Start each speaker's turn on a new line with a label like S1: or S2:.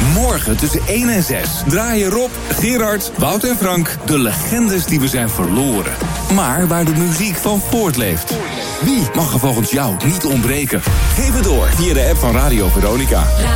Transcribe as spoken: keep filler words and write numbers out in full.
S1: Morgen tussen één en zes draaien Rob, Gerard, Wout en Frank de legendes die we zijn verloren. Maar waar de muziek van voortleeft. Wie mag er volgens jou niet ontbreken? Geef het door via de app van Radio Veronica.